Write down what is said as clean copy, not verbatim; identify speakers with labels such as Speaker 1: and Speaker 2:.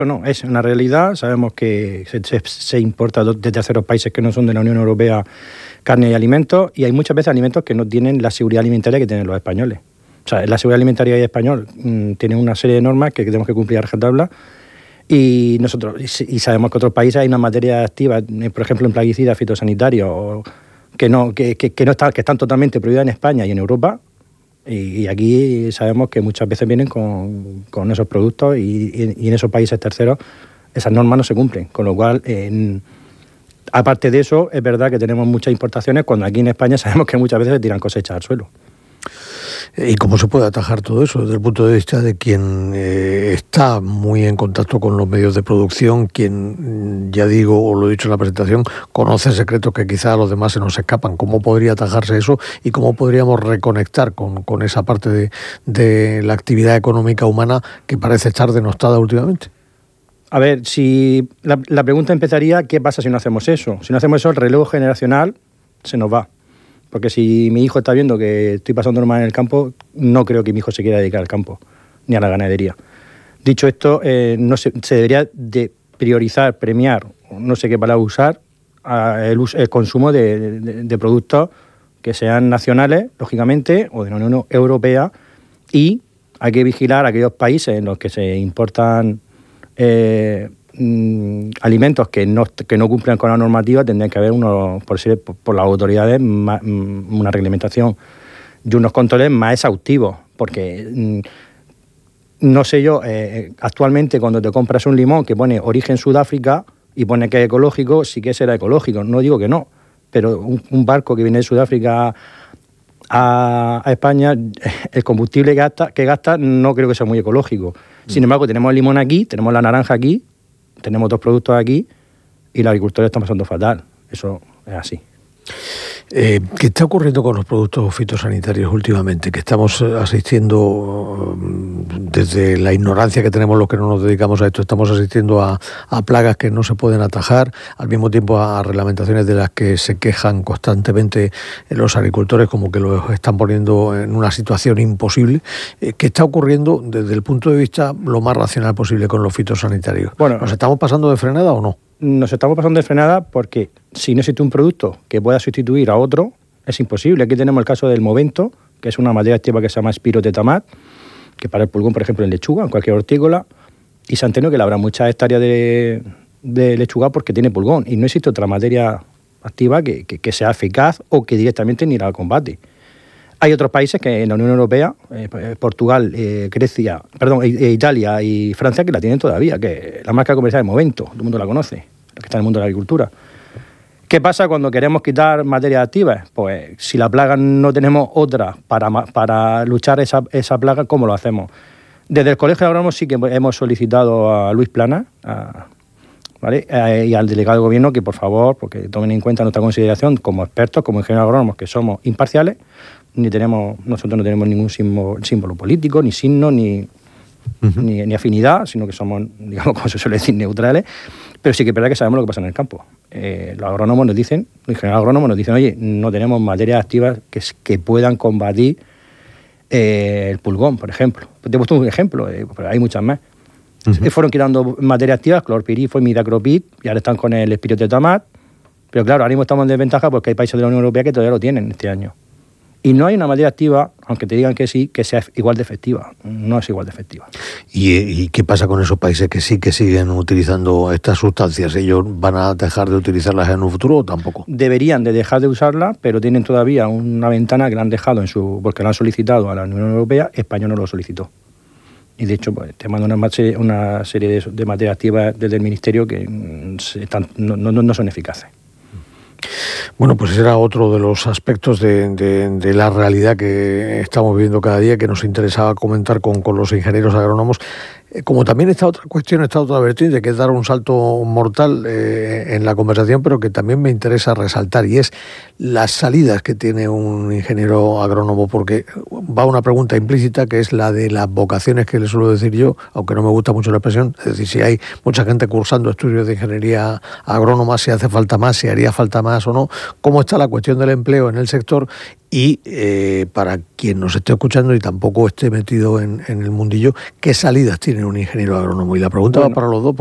Speaker 1: No, es una realidad. Sabemos que se importa de terceros países que no son de la Unión Europea carne y alimentos, y hay muchas veces alimentos que no tienen la seguridad alimentaria que tienen los españoles. O sea, la seguridad alimentaria y español tiene una serie de normas que tenemos que cumplir a rajatabla, y nosotros y sabemos que otros países hay una materia activa, por ejemplo en plaguicidas fitosanitarios, que están totalmente prohibidas en España y en Europa. Y aquí sabemos que muchas veces vienen con esos productos y en esos países terceros esas normas no se cumplen. Con lo cual, aparte de eso, es verdad que tenemos muchas importaciones cuando aquí en España sabemos que muchas veces se tiran cosechas al suelo.
Speaker 2: ¿Y cómo se puede atajar todo eso desde el punto de vista de quien está muy en contacto con los medios de producción, quien, ya digo, o lo he dicho en la presentación, conoce secretos que quizá a los demás se nos escapan? ¿Cómo podría atajarse eso y cómo podríamos reconectar con esa parte de la actividad económica humana que parece estar denostada últimamente?
Speaker 1: A ver, si la pregunta empezaría, ¿qué pasa si no hacemos eso? Si no hacemos eso, el relevo generacional se nos va. Porque si mi hijo está viendo que estoy pasando normal en el campo, no creo que mi hijo se quiera dedicar al campo, ni a la ganadería. Dicho esto, se debería de priorizar, premiar, no sé qué palabra usar, el consumo de productos que sean nacionales, lógicamente, o de la Unión Europea, y hay que vigilar aquellos países en los que se importan alimentos que no cumplan con la normativa. Tendrían que haber por las autoridades una reglamentación y unos controles más exhaustivos, porque no sé yo, actualmente cuando te compras un limón que pone origen Sudáfrica y pone que es ecológico, sí que será ecológico, no digo que no, pero un barco que viene de Sudáfrica a España, el combustible que gasta no creo que sea muy ecológico. Sin embargo, tenemos el limón aquí, tenemos la naranja aquí, tenemos dos productos aquí y la agricultura está pasando fatal. Eso es así.
Speaker 2: ¿Qué está ocurriendo con los productos fitosanitarios últimamente? Que estamos asistiendo, desde la ignorancia que tenemos los que no nos dedicamos a esto, estamos asistiendo a plagas que no se pueden atajar, al mismo tiempo a reglamentaciones de las que se quejan constantemente los agricultores como que los están poniendo en una situación imposible. ¿Qué está ocurriendo desde el punto de vista lo más racional posible con los fitosanitarios?
Speaker 1: Bueno,
Speaker 2: ¿nos estamos pasando de frenada o no?
Speaker 1: Nos estamos pasando de frenada porque si no existe un producto que pueda sustituir a otro, es imposible. Aquí tenemos el caso del Movento, que es una materia activa que se llama espirotetamaat, que para el pulgón, por ejemplo, en lechuga, en cualquier hortícola, y se han tenido que labrar muchas hectáreas de lechuga porque tiene pulgón, y no existe otra materia activa que sea eficaz o que directamente ni la combate. Hay otros países que en la Unión Europea, Portugal, Italia y Francia, que la tienen todavía, que la marca comercial es Movento, todo el mundo la conoce, lo que está en el mundo de la agricultura. ¿Qué pasa cuando queremos quitar materias activas? Pues si la plaga no tenemos otra para luchar esa plaga, ¿cómo lo hacemos? Desde el Colegio de Agrónomos sí que hemos solicitado a Luis Plana, ¿vale? Y al delegado de gobierno que por favor, porque tomen en cuenta nuestra consideración como expertos, como ingenieros agrónomos, que somos imparciales. Nosotros no tenemos ningún símbolo político, ni signo, ni afinidad, sino que somos, digamos, como se suele decir, neutrales, pero sí que es verdad que sabemos lo que pasa en el campo. Los agrónomos nos dicen, los ingenieros agrónomos nos dicen, oye, no tenemos materias activas que puedan combatir el pulgón, por ejemplo. Te he puesto un ejemplo, pero hay muchas más. Fueron quitando materias activas, clorpirifos y midacropid, y ahora están con el espirotetamaat, pero claro, ahora mismo estamos en desventaja porque hay países de la Unión Europea que todavía lo tienen este año. Y no hay una materia activa, aunque te digan que sí, que sea igual de efectiva. No es igual de efectiva.
Speaker 2: ¿Y qué pasa con esos países que sí que siguen utilizando estas sustancias? ¿Ellos van a dejar de utilizarlas en un futuro o tampoco?
Speaker 1: Deberían de dejar de usarlas, pero tienen todavía una ventana que la han dejado porque la han solicitado a la Unión Europea. España no lo solicitó. Y de hecho, pues, te mandan una serie de materias activas desde el Ministerio que no son eficaces.
Speaker 2: Bueno, pues ese era otro de los aspectos de la realidad que estamos viviendo cada día, que nos interesaba comentar con los ingenieros agrónomos. Como también esta otra cuestión, esta otra vertiente, que es dar un salto mortal en la conversación, pero que también me interesa resaltar, y es las salidas que tiene un ingeniero agrónomo, porque va una pregunta implícita, que es la de las vocaciones, que le suelo decir yo, aunque no me gusta mucho la expresión, es decir, si hay mucha gente cursando estudios de ingeniería agrónoma, si hace falta más, si haría falta más o no, cómo está la cuestión del empleo en el sector, Y para quien nos esté escuchando y tampoco esté metido en el mundillo, ¿qué salidas tiene un ingeniero agrónomo? Y la pregunta va para los dos.